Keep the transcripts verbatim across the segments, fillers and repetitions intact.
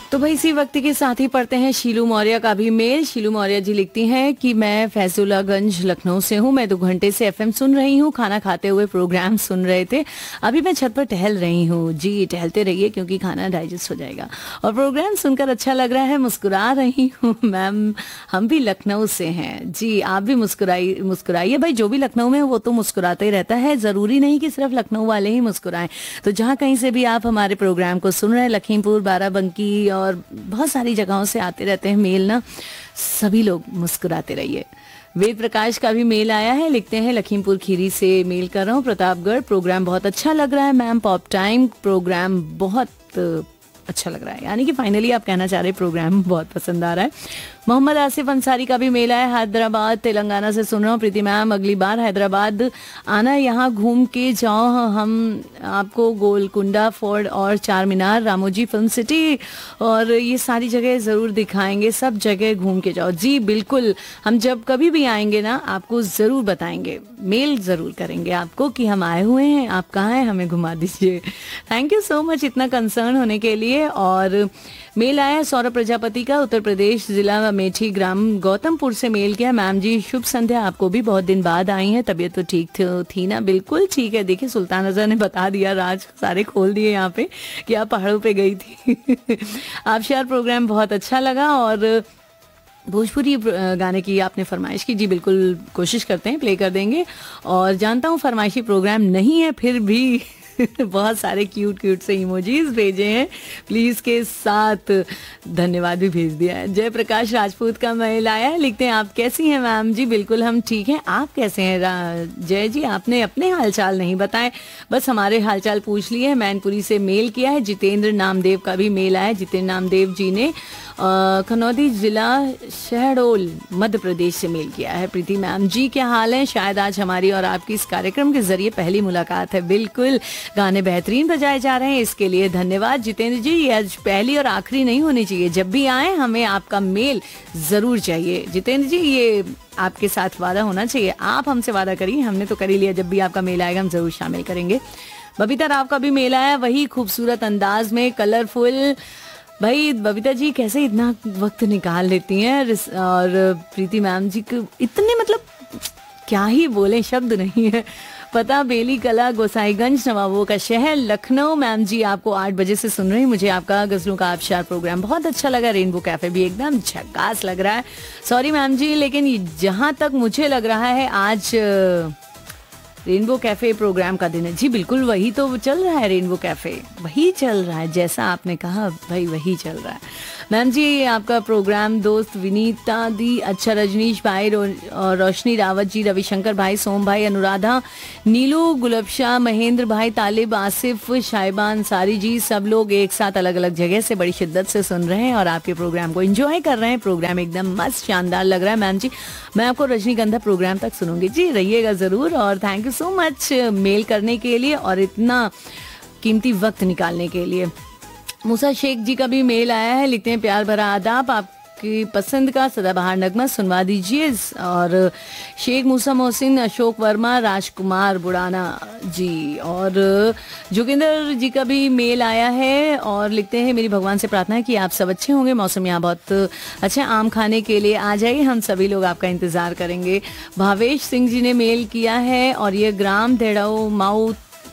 तो भाई इसी वक्त के साथ ही पढ़ते हैं शीलू मौर्य का भी मेल। शीलू मौर्य जी लिखती हैं कि मैं फैजुल्लागंज लखनऊ से हूँ। मैं दो घंटे से एफएम सुन रही हूँ, खाना खाते हुए प्रोग्राम सुन रहे थे। अभी मैं छत पर टहल रही हूँ। जी टहलते रहिए क्योंकि खाना डाइजेस्ट हो जाएगा और प्रोग्राम सुनकर अच्छा लग रहा है। मुस्कुरा रही हूँ मैम, हम भी लखनऊ से हैं। जी आप भी मुस्कुराई मुस्कुराइए भाई, जो भी लखनऊ में वो तो मुस्कुराते ही रहता है, जरूरी नहीं कि सिर्फ लखनऊ वाले ही मुस्कुराएं। तो जहाँ कहीं से भी आप हमारे प्रोग्राम को सुन रहे हैं, लखीमपुर, बाराबंकी और बहुत सारी जगहों से आते रहते हैं मेल ना, सभी लोग मुस्कुराते रहिए। वेद प्रकाश का भी मेल आया है, लिखते हैं लखीमपुर खीरी से मेल कर रहा हूँ, प्रतापगढ़। प्रोग्राम बहुत अच्छा लग रहा है मैम, पॉप टाइम प्रोग्राम बहुत अच्छा लग रहा है। यानी कि फाइनली आप कहना चाह रहे प्रोग्राम बहुत पसंद आ रहा है। मोहम्मद आसिफ अंसारी का भी मेल है, हैदराबाद तेलंगाना से सुन रहा हूँ। प्रीति मैम अगली बार हैदराबाद आना, यहाँ घूम के जाओ, हम आपको गोलकुंडा फोर्ट और चार मीनार, रामोजी फिल्म सिटी और ये सारी जगह ज़रूर दिखाएंगे। सब जगह घूम के जाओ। जी बिल्कुल, हम जब कभी भी आएंगे ना आपको ज़रूर बताएंगे, मेल ज़रूर करेंगे आपको कि हम आए हुए हैं, आप कहाँ हैं, हमें घुमा दीजिए। थैंक यू सो मच इतना कंसर्न होने के लिए। और मेल आया सौरभ प्रजापति का, उत्तर प्रदेश जिला मेठी ग्राम गौतमपुर से मेल किया। मैम जी शुभ संध्या, आपको भी बहुत दिन बाद आई हैं, तबीयत तो ठीक थी, थी ना? बिल्कुल ठीक है। देखिए सुल्तान अजहर ने बता दिया, राज सारे खोल दिए यहाँ पे कि आप पहाड़ों पे गई थी। आप शायर प्रोग्राम बहुत अच्छा लगा और भोजपुरी गाने की आपने फरमाइश की। जी बिल्कुल कोशिश करते हैं, प्ले कर देंगे। और जानता हूँ फरमाइशी प्रोग्राम नहीं है, फिर भी बहुत सारे क्यूट क्यूट से इमोजीज भेजे हैं, प्लीज के साथ धन्यवाद भी भेज दिया है। जय प्रकाश राजपूत का मेल आया है, लिखते हैं आप कैसी हैं मैम? जी बिल्कुल हम ठीक हैं, आप कैसे हैं? जय जी आपने अपने हालचाल नहीं बताए, बस हमारे हालचाल पूछ लिए। मैनपुरी से मेल किया है। जितेंद्र नामदेव का भी मेल आया है। जितेंद्र नामदेव जी ने खनौदी जिला शहडोल मध्य प्रदेश से मेल किया है। प्रीति मैम जी क्या हाल है? शायद आज हमारी और आपकी इस कार्यक्रम के जरिए पहली मुलाकात है। बिल्कुल, गाने बेहतरीन बजाए जा रहे हैं, इसके लिए धन्यवाद जितेंद्र जी। ये आज पहली और आखिरी नहीं होनी चाहिए, जब भी आए हमें आपका मेल जरूर चाहिए। जितेंद्र जी ये आपके साथ वादा होना चाहिए, आप हमसे वादा करिए, हमने तो कर ही लिया, जब भी आपका मेल आएगा हम जरूर शामिल करेंगे। बबीता राव का भी मेल आया, वही खूबसूरत अंदाज में, कलरफुल। भाई बबीता जी कैसे इतना वक्त निकाल लेती हैं। और प्रीति मैम जी को इतने, मतलब क्या ही बोले, शब्द नहीं है। पता बेली कला, गोसाईगंज, नवाबों का शहर, लखनऊ। मैम जी आपको आठ बजे से सुन रही, मुझे आपका गजलों का आबशार प्रोग्राम बहुत अच्छा लगा। रेनबो कैफे भी एकदम झकास लग रहा है। सॉरी मैम जी, लेकिन जहां तक मुझे लग रहा है आज रेनबो कैफे प्रोग्राम का दिन है। जी बिल्कुल वही तो चल रहा है, रेनबो कैफे वही चल रहा है, जैसा आपने कहा भाई वही चल रहा है। मैम जी आपका प्रोग्राम दोस्त विनीता दी, अच्छा, रजनीश भाई, रो, और रोशनी रावत जी, रविशंकर भाई, सोम भाई, अनुराधा, नीलू, गुलबशाह, महेंद्र भाई, तालिब, आसिफ, शाइबान, सारी जी, सब लोग एक साथ अलग अलग जगह से बड़ी शिद्दत से सुन रहे हैं और आपके प्रोग्राम को एंजॉय कर रहे हैं। प्रोग्राम एकदम मस्त शानदार लग रहा है। मैम जी मैं आपको रजनीगंधा प्रोग्राम तक सुनूंगी। जी रहिएगा जरूर और thank you so much mail करने के लिए और इतना कीमती वक्त निकालने के लिए। मूसा शेख जी का भी मेल आया है, लिखते हैं प्यार भरा आदाब, आपकी पसंद का सदाबहार नगमा सुनवा दीजिए। और शेख मूसा मोहसिन, अशोक वर्मा, राजकुमार बुढ़ाना जी और जोगिंदर जी का भी मेल आया है और लिखते हैं मेरी भगवान से प्रार्थना है कि आप सब अच्छे होंगे। मौसम यहाँ बहुत अच्छा, आम खाने के लिए आ जाइए, हम सभी लोग आपका इंतजार करेंगे। भावेश सिंह जी ने मेल किया है और ये ग्राम धेड़ाऊ माऊ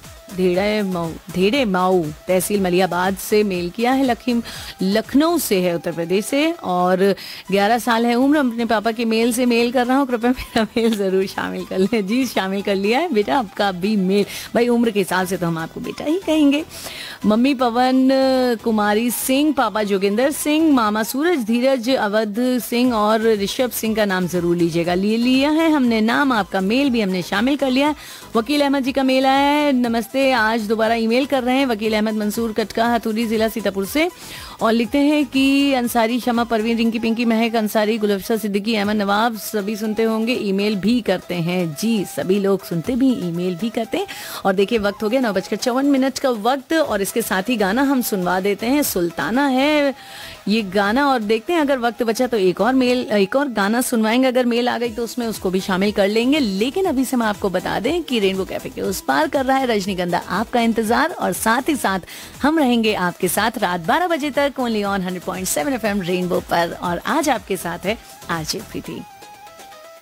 धेड़े माऊ धेड़े माऊ तहसील मलियाबाद से मेल किया है। लखीम लखनऊ से है, उत्तर प्रदेश से और ग्यारह साल है उम्र। अपने पापा के मेल से मेल कर रहा हूँ, कृपया मेरा मेल जरूर शामिल कर लें। जी शामिल कर लिया है बेटा आपका भी मेल। भाई उम्र के हिसाब से तो हम आपको बेटा ही कहेंगे। मम्मी पवन कुमारी सिंह, पापा जोगिंदर सिंह, मामा सूरज, धीरज, अवध सिंह और ऋषभ सिंह का नाम जरूर लीजिएगा। ले लिया है हमने नाम, आपका मेल भी हमने शामिल कर लिया है। वकील अहमद जी का मेल आया है, नमस्ते, आज दोबारा ईमेल कर रहे हैं। वकील अहमद मंसूर कटका, हथुरी जिला सीतापुर से और लिखते हैं कि अंसारी, शमा, परवीन, रिंकी, पिंकी, महक अंसारी, गुलबशा सिद्दीकी, अहमद नवाब सभी सुनते होंगे, ईमेल भी करते हैं। जी सभी लोग सुनते भी, ईमेल भी करते हैं। और देखिए वक्त हो गया नौ बजकर चौवन मिनट का वक्त और इसके साथ ही गाना हम सुनवा देते हैं। सुल्ताना है ये गाना और देखते हैं अगर वक्त बचा तो एक और मेल एक और गाना सुनवाएंगे। अगर मेल आ गई तो उसमें उसको भी शामिल कर लेंगे। लेकिन अभी से हम आपको बता दें कि रेनबो कैफे के उस पार कर रहा है रजनीगंधा आइंदा आपका इंतजार, और साथ ही साथ हम रहेंगे आपके साथ रात बारह बजे तक only on hundred point seven FM rainbow पर। और आज आपके साथ है आरजे प्रीति।